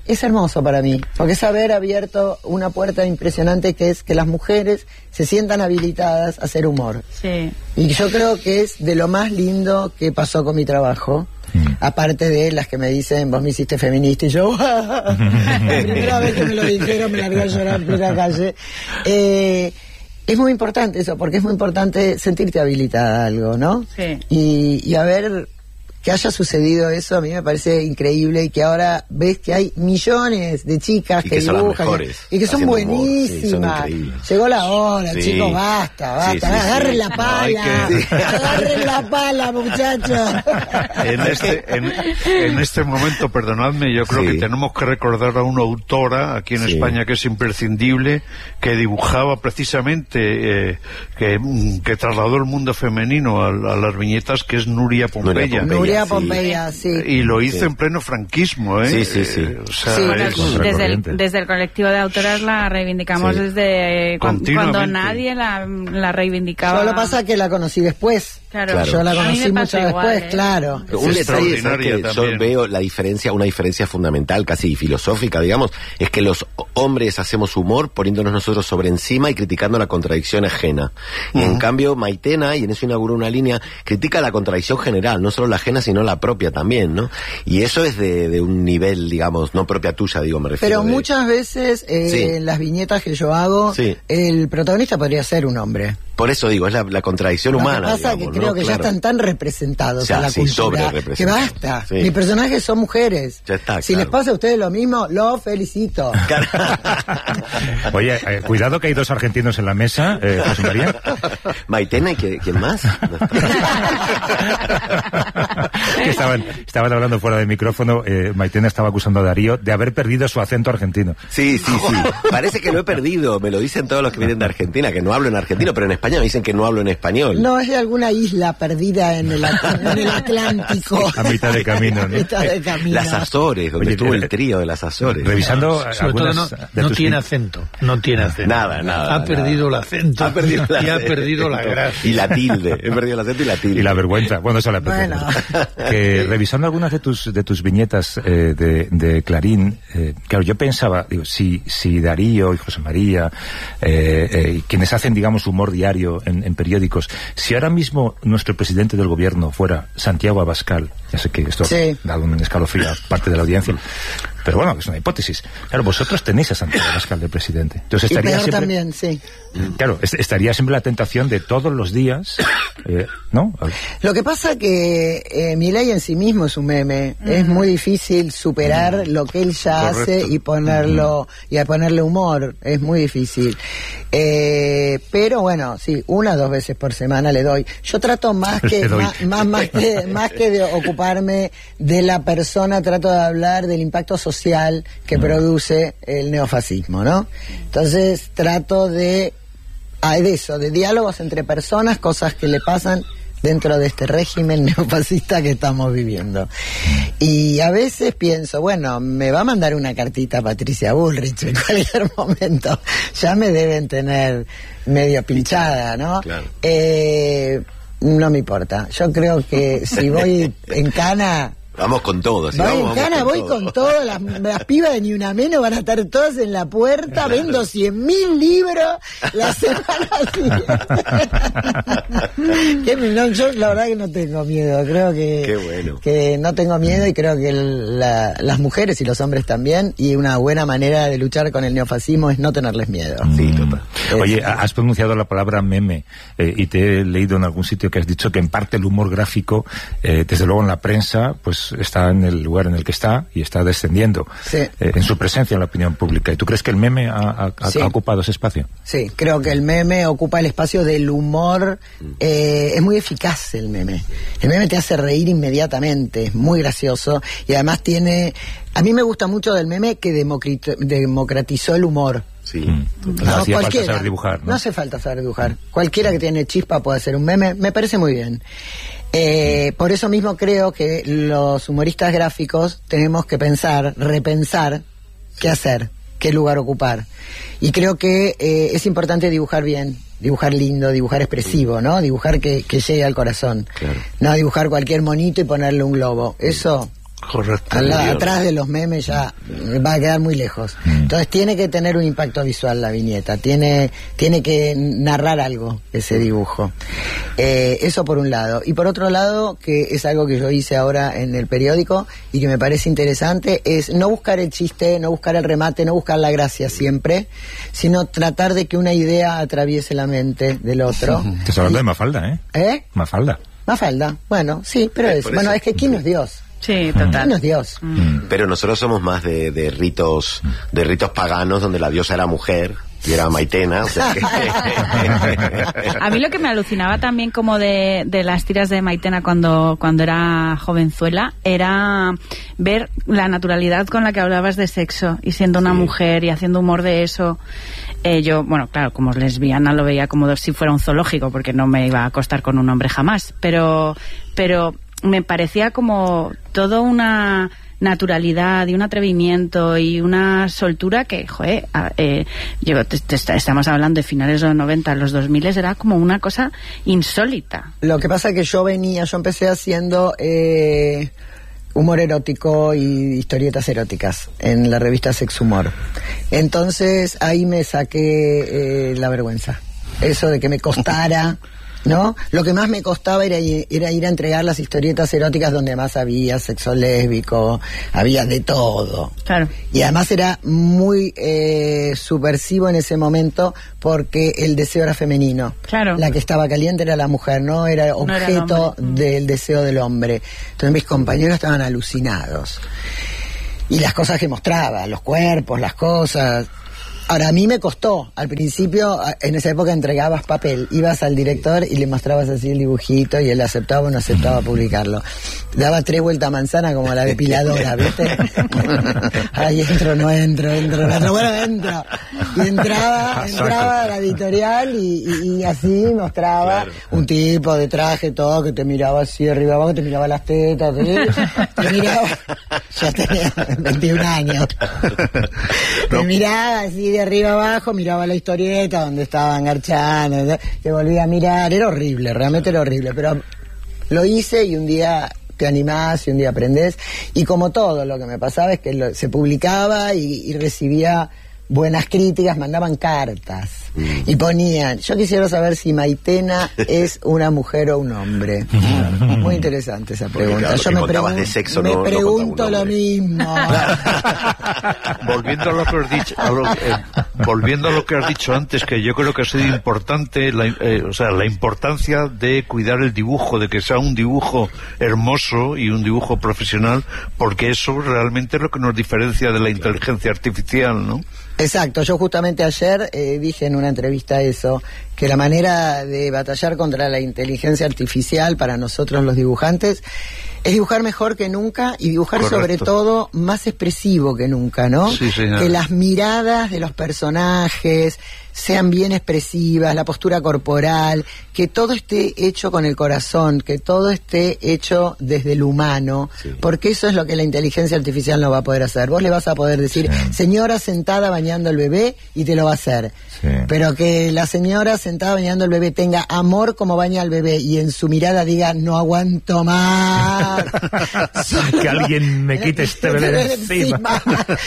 es hermoso para mí, porque es haber abierto una puerta impresionante, que es que las mujeres se sientan habilitadas a hacer humor. Sí. Y yo creo que es de lo más lindo que pasó con mi trabajo, mm. aparte de las que me dicen, vos me hiciste feminista, y yo, la primera vez que me lo dijeron me largué a llorar en plena calle. Eh, es muy importante eso, porque es muy importante sentirte habilitada a algo, ¿no? Sí. Y, y a ver... que haya sucedido eso a mí me parece increíble, y que ahora ves que hay millones de chicas y que, que son dibujan las mejores, y que son buenísimas. Sí, son llegó la hora, sí. Chicos, basta, basta, sí, sí, agarren sí. la pala, no, que... agarren la pala, muchachos. En este, en, en este momento, perdonadme, yo creo sí. que tenemos que recordar a una autora aquí en sí. España que es imprescindible, que dibujaba precisamente, eh, que, que trasladó el mundo femenino a, a las viñetas, que es Nuria Pompeya. Nuria Pompeya, sí. sí. Y lo hizo sí. en pleno franquismo, ¿eh? Sí, sí, sí. Eh, o sea, sí es... desde, el, desde el colectivo de autoras la reivindicamos sí. desde cuando, cuando nadie la, la reivindicaba. Solo pasa que la conocí después. Claro. Claro. Yo la conocí mucho igual, después, ¿eh? Claro. Un detalle es que yo veo la diferencia, una diferencia fundamental, casi filosófica, digamos, es que los hombres hacemos humor poniéndonos nosotros sobre encima y criticando la contradicción ajena. Y uh-huh. en cambio, Maitena, y en eso inauguró una línea, critica la contradicción general, no solo la ajena, sino la propia también, ¿no? Y eso es de, de un nivel, digamos, no propia tuya, digo, me refiero. Pero de... muchas veces, eh, sí. en las viñetas que yo hago, sí. el protagonista podría ser un hombre. Por eso digo, es la, la contradicción Lo humana. Lo que pasa digamos, que creo ¿no? que claro. ya están tan representados ya, en la sí, cultura que basta. Sí. Mis personajes son mujeres. Ya está, si claro. les pasa a ustedes lo mismo, lo felicito. Oye, eh, cuidado que hay dos argentinos en la mesa, eh, José María. Maitena y que, ¿quién más? que estaban, estaban hablando fuera del micrófono, eh, Maitena estaba acusando a Darío de haber perdido su acento argentino. Sí, sí, sí. Parece que lo he perdido, me lo dicen todos los que vienen de Argentina, que no hablo en argentino, pero en España me dicen que no hablo en español. No, es de alguna isla perdida en el, en el Atlántico. A mitad de camino, ¿no? A mitad de camino. Las Azores, donde Oye, estuvo el trío de las Azores. Revisando no, sobre todo no, no tiene acento, no tiene acento. Nada, nada. Ha nada. perdido el acento. Ha perdido el y ha perdido la gracia. Y la tilde. He perdido el acento y la tilde. Y la vergüenza. Bueno, eso la bueno. Que revisando algunas de tus de tus viñetas eh, de, de Clarín, eh, claro, yo pensaba, digo, si, si Darío y José María, eh, eh, quienes hacen, digamos, humor diario en, en periódicos, si ahora mismo nuestro presidente del gobierno fuera Santiago Abascal, ya sé que esto sí. da un escalofrío a parte de la audiencia, pero bueno, es una hipótesis. Claro, vosotros tenéis a Santiago Abascal de presidente. Entonces estaría y peor siempre, también, sí. Claro, est- estaría siempre la tentación de todos los días, eh, ¿no? Lo que pasa que eh, Milei en sí mismo es un meme. Mm. Es muy difícil superar mm. lo que él ya Correcto. hace y ponerlo mm. y a ponerle humor. Es muy difícil. Eh, pero bueno, sí, una o dos veces por semana le doy. Yo trato más que más, más, más que más que de ocuparme de la persona, trato de hablar del impacto social que mm. produce el neofascismo, ¿no? Entonces trato de Ah, de eso, de diálogos entre personas, cosas que le pasan dentro de este régimen neofascista que estamos viviendo. Y a veces pienso, bueno, me va a mandar una cartita a Patricia Bullrich en cualquier momento. Ya me deben tener medio pinchada, ¿no? Claro. Eh, no me importa. Yo creo que si voy en cana... Vamos con todo. Si voy vamos, en vamos cana, con voy todo. con todo. Las, las pibas de Ni Una Menos van a estar todas en la puerta. Vendo cien mil libros la semana siguiente. que, no, yo la verdad que no tengo miedo. Creo que, Qué bueno. que no tengo miedo y creo que la, las mujeres y los hombres también. Y una buena manera de luchar con el neofascismo es no tenerles miedo. Sí, total. Oye, has pronunciado la palabra meme eh, y te he leído en algún sitio que has dicho que en parte el humor gráfico, eh, desde luego en la prensa, pues está en el lugar en el que está y está descendiendo sí. eh, en su presencia en la opinión pública. ¿Y tú crees que el meme ha, ha, sí. ha ocupado ese espacio? Sí, creo que el meme ocupa el espacio del humor. Eh, es muy eficaz el meme. El meme te hace reír inmediatamente, es muy gracioso y además tiene... A mí me gusta mucho del meme que democrat- democratizó el humor. Sí, mm. No, hacía falta cualquiera. saber dibujar, ¿no? No hace falta saber dibujar. Cualquiera que tiene chispa puede hacer un meme. Me parece muy bien. Eh, por eso mismo creo que los humoristas gráficos tenemos que pensar, repensar qué hacer, qué lugar ocupar. Y creo que eh, es importante dibujar bien, dibujar lindo, dibujar expresivo, ¿no? Dibujar que, que llegue al corazón. Claro. No dibujar cualquier monito y ponerle un globo. Eso... Correcto. Al, atrás de los memes ya va a quedar muy lejos. Mm. Entonces tiene que tener un impacto visual la viñeta, tiene, tiene que narrar algo ese dibujo. Eh, eso por un lado. Y por otro lado, que es algo que yo hice ahora en el periódico y que me parece interesante, es no buscar el chiste, no buscar el remate, no buscar la gracia siempre, sino tratar de que una idea atraviese la mente del otro. Te estás hablando de Mafalda, ¿eh? ¿Eh? Mafalda. Mafalda, bueno, sí, pero es, bueno, es que ¿quién no es Dios? Sí, total. ¿Quién no es Dios? Mm. Pero nosotros somos más de, de ritos, de ritos paganos donde la diosa era mujer y era Maitena, o sea que... A mí lo que me alucinaba también como de, de las tiras de Maitena cuando, cuando era jovenzuela era ver la naturalidad con la que hablabas de sexo y siendo una sí. mujer y haciendo humor de eso. Eh, yo, bueno, claro, como lesbiana lo veía como si fuera un zoológico porque no me iba a acostar con un hombre jamás, pero, pero me parecía como todo una naturalidad y un atrevimiento y una soltura que, joder, eh, yo, te, te, estamos hablando de finales de los noventa, los dos mil, era como una cosa insólita. Lo que pasa es que yo venía, yo empecé haciendo eh, humor erótico y historietas eróticas en la revista Sex Humor. Entonces ahí me saqué eh, la vergüenza. Eso de que me costara... ¿no? Lo que más me costaba era, era ir a entregar las historietas eróticas donde más había sexo lésbico, había de todo. Claro. Y además era muy eh, subversivo en ese momento porque el deseo era femenino. Claro. La que estaba caliente era la mujer, no era objeto no era del deseo del hombre. Entonces mis compañeros estaban alucinados. Y las cosas que mostraba, los cuerpos, las cosas... Ahora, a mí me costó. Al principio, en esa época entregabas papel, ibas al director y le mostrabas así el dibujito y él aceptaba o no aceptaba publicarlo. Daba tres vueltas a manzana como la depiladora, ¿viste? Ahí entro, no entro, entro, no entro, bueno, entro. Y entraba, entraba a la editorial y, y, y así mostraba claro. un tipo de traje, todo, que te miraba así de arriba abajo, te miraba las tetas, ¿sí? Te miraba... Yo tenía veintiún años. Te miraba así de arriba abajo, miraba la historieta donde estaban garchando, te volvía a mirar, era horrible, realmente era horrible, pero lo hice y un día te animás y un día aprendés, y como todo lo que me pasaba es que lo, se publicaba y, y recibía buenas críticas, mandaban cartas mm. y ponían, yo quisiera saber si Maitena es una mujer o un hombre. Muy interesante esa pregunta. Claro, yo me, pregun- de sexo, me no, pregunto no lo mismo. Volviendo a lo que has dicho, a lo, eh, volviendo a lo que has dicho antes, que yo creo que ha sido importante, la, eh, o sea, la importancia de cuidar el dibujo, de que sea un dibujo hermoso y un dibujo profesional, porque eso realmente es lo que nos diferencia de la inteligencia artificial, ¿no? Exacto, yo justamente ayer eh, dije en una entrevista eso, que la manera de batallar contra la inteligencia artificial para nosotros los dibujantes es dibujar mejor que nunca y dibujar Correcto. Sobre todo más expresivo que nunca, ¿no? Sí, que las miradas de los personajes sean bien expresivas, la postura corporal, que todo esté hecho con el corazón, que todo esté hecho desde el humano, sí. porque eso es lo que la inteligencia artificial no va a poder hacer. Vos le vas a poder decir, sí. señora sentada bañando al bebé, y te lo va a hacer. Sí. Pero que la señora sentada bañando al bebé tenga amor como baña al bebé y en su mirada diga, no aguanto más. Solo que alguien me quite este bebé encima.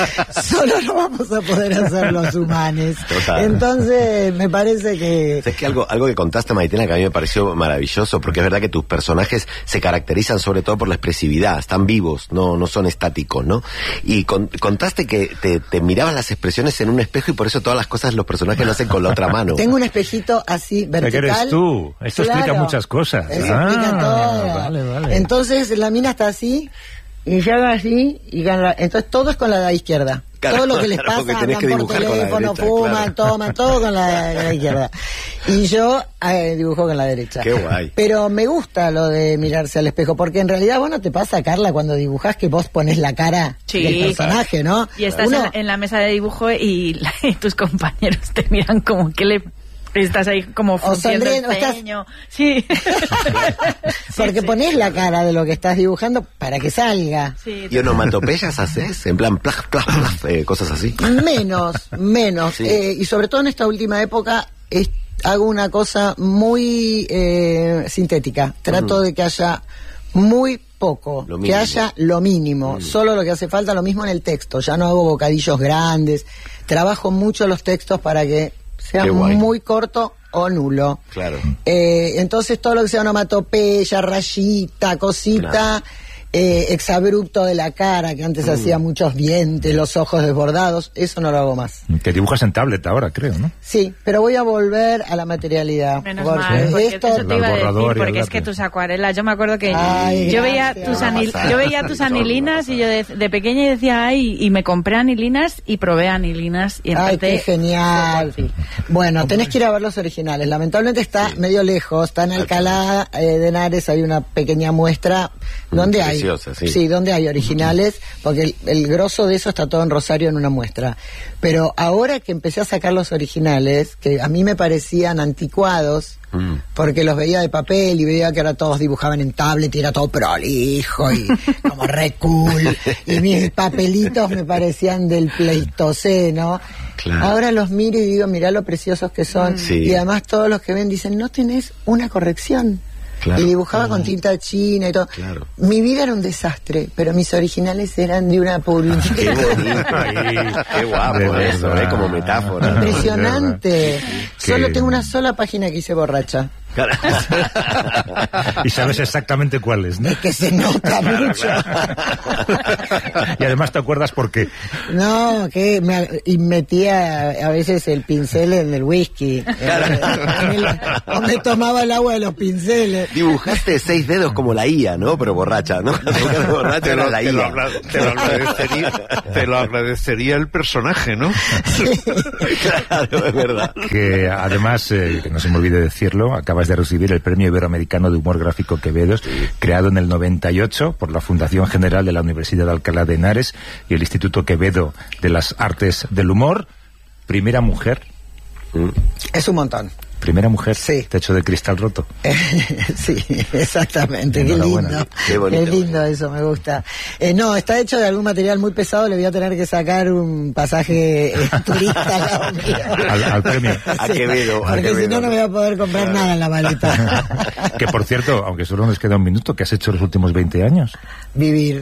Solo lo vamos a poder hacer los humanos. Total. Entonces, Entonces, me parece que... Es que algo, algo que contaste, Maitena, que a mí me pareció maravilloso, porque es verdad que tus personajes se caracterizan sobre todo por la expresividad, están vivos, no, no son estáticos, ¿no? Y con, contaste que te, te mirabas las expresiones en un espejo y por eso todas las cosas los personajes lo hacen con la otra mano. Tengo un espejito así, vertical. ¿Qué eres tú? Esto claro, explica muchas cosas. Eso ah, explica todo. Vale, vale. Entonces, la mina está así, y yo hago así, y la, entonces todo es con la izquierda. Claro, todo lo que les claro, pasa, hablan por teléfono, derecha, fuman, claro. toman, todo con la, la izquierda. Y yo eh, dibujo con la derecha. Qué guay. Pero me gusta lo de mirarse al espejo, porque en realidad, bueno, te pasa, Carla, cuando dibujás que vos pones la cara sí, del personaje, ¿no? Y estás Uno... en, la, en la mesa de dibujo y, la, y tus compañeros te miran como que le... Estás ahí como frunciendo el ceño. Sí. Porque sí, pones sí. la cara de lo que estás dibujando para que salga. Sí, ¿y onomatopeyas haces? En plan, plaf, plaf, plaf, eh, cosas así. Menos, menos. Sí. Eh, y sobre todo en esta última época es, hago una cosa muy eh, sintética. Trato uh-huh. de que haya Muy poco, Lo que mínimo. haya lo mínimo, mm. solo lo que hace falta, lo mismo en el texto. Ya no hago bocadillos grandes, trabajo mucho los textos para que sea muy corto o nulo. Claro. Eh, entonces todo lo que sea onomatopeya, rayita, cosita, claro. eh, exabrupto de la cara, que antes mm. hacía muchos dientes, los ojos desbordados, eso no lo hago más. Que dibujas en tablet ahora, creo, ¿no? Sí, pero voy a volver a la materialidad. Menos porque mal, porque esto eso te iba a decir, porque es que tus acuarelas, yo me acuerdo que ay, yo veía tus anil, yo veía tus anilinas y yo de, de pequeña y decía, ay, y me compré anilinas y probé anilinas y ay, empecé. qué genial. Sí. Bueno, tenés que ir a ver los originales. Lamentablemente está sí. medio lejos, está en Alcalá eh, de Henares, hay una pequeña muestra donde hay, sí. sí, donde hay originales, porque el, el grosso de eso está todo en Rosario en una muestra. Pero ahora que empecé a sacar los originales, que a mí me parecían anticuados, mm. porque los veía de papel y veía que ahora todos dibujaban en tablet y era todo prolijo y como re cool, y mis papelitos me parecían del Pleistoceno. Claro. Ahora los miro y digo, mirá lo preciosos que son, sí. y además todos los que ven dicen, no tenés una corrección. Claro. Y dibujaba mm. con tinta china y todo. Claro. Mi vida era un desastre, pero mis originales eran de una pulcritud. Qué bonito, ahí, qué guapo eso, ¿eh? Como metáfora. Impresionante. Solo tengo una sola página que hice borracha. Y sabes exactamente cuál es, ¿no? Es que se nota mucho. Y además te acuerdas por qué. No, que me, y metía a veces el pincel en el whisky. O me tomaba el agua de los pinceles. Dibujaste seis dedos como la I A, ¿no? Pero borracha, ¿no? Borracha te, lo, la te, lo agra- te, lo agradecería, te lo agradecería el personaje, ¿no? Sí. Claro, es verdad. Que además, eh, que no se me olvide decirlo, acabas de recibir el Premio Iberoamericano de Humor Gráfico Quevedos, sí. creado en el noventa y ocho por la Fundación General de la Universidad de Alcalá de Henares y el Instituto Quevedo de las Artes del Humor. Primera mujer. Mm. Es un montón. Primera mujer, sí. Techo de cristal roto. Sí, exactamente, qué lindo. Qué, bonito, qué lindo eso, me gusta. Eh, no, está hecho de algún material muy pesado, le voy a tener que sacar un pasaje eh, turista al, al premio. Sí, a Quevedo. Porque si no, no me voy a poder comprar nada en la maleta. Que por cierto, aunque solo nos queda un minuto, ¿qué has hecho los últimos veinte años? Vivir.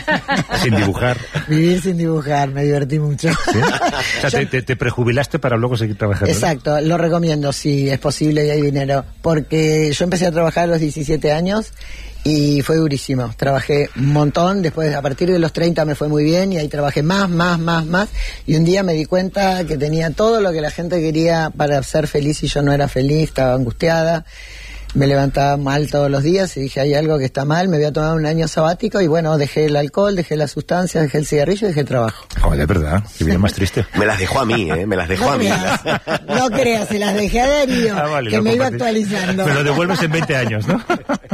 Sin dibujar. Vivir sin dibujar, me divertí mucho. ¿Sí? O sea, Yo, te, te, te prejubilaste para luego seguir trabajando. Exacto, lo recomiendo, sí, es posible y hay dinero. Porque yo empecé a trabajar a los diecisiete años y fue durísimo. Trabajé un montón, después a partir de los treinta me fue muy bien y ahí trabajé más, más, más, más. Y un día me di cuenta que tenía todo lo que la gente quería para ser feliz y yo no era feliz, estaba angustiada. Me levantaba mal todos los días y dije, hay algo que está mal, me voy a tomar un año sabático y bueno, dejé el alcohol, dejé las sustancias, dejé el cigarrillo y dejé el trabajo. Joder, de verdad, qué vida más triste. Me las dejó a mí, ¿eh? Me las dejó no a mí. Creas, no creas, se las dejé a Darío, ah, vale, que me iba actualizando. Me lo devuelves en veinte años, ¿no?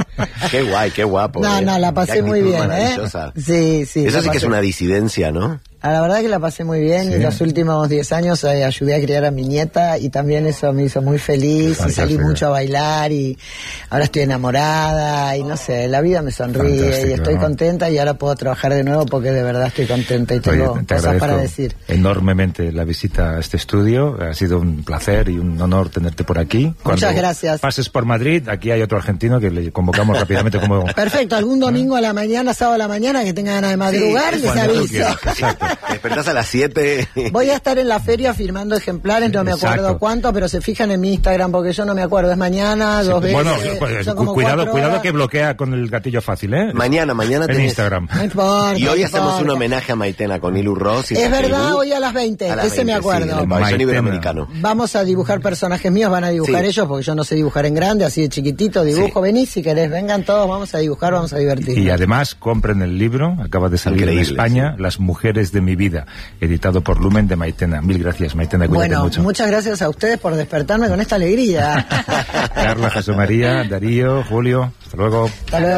Qué guay, qué guapo. No, ¿eh? no, la pasé muy bien, ¿eh? Sí, sí. Eso sí que es una disidencia, ¿no? A la verdad que la pasé muy bien, sí. Y en los últimos diez años eh, ayudé a criar a mi nieta y también eso me hizo muy feliz y salí mucho a bailar y ahora estoy enamorada y no sé, la vida me sonríe Fantástico, y estoy ¿no? contenta y ahora puedo trabajar de nuevo porque de verdad estoy contenta y tengo Oye, cosas para decir. Enormemente la visita a este estudio, ha sido un placer y un honor tenerte por aquí. Cuando Muchas gracias. Pases por Madrid, aquí hay otro argentino que le convocamos rápidamente como... Perfecto, algún domingo a la mañana, sábado a la mañana que tenga ganas de madrugar, sí, les aviso. Te despertás a las siete. Voy a estar en la feria firmando ejemplares, no me acuerdo Exacto. cuánto, pero se fijan en mi Instagram porque yo no me acuerdo, es mañana, dos sí, bueno, veces. Bueno, cu cuidado, cuidado que bloquea con el gatillo fácil, ¿eh? Mañana, mañana en tenés... Instagram. No importa, y hoy no hacemos importa. un homenaje a Maitena con Ilu Ross. Y es verdad, Ilu. hoy a las veinte, a las ese veinte, me acuerdo. Sí, en el pabellón iberoamericano. Vamos a dibujar personajes míos, van a dibujar sí. ellos porque yo no sé dibujar en grande, así de chiquitito, dibujo, sí. venís si querés, vengan todos, vamos a dibujar, vamos a divertir. Y además compren el libro, acaba de salir Increíble, en España, sí. Las mujeres de mi vida, editado por Lumen de Maitena. Mil gracias, Maitena, cuídate bueno, mucho. Muchas gracias a ustedes por despertarme con esta alegría. Carla, José María, Darío, Julio, hasta luego. Hasta luego.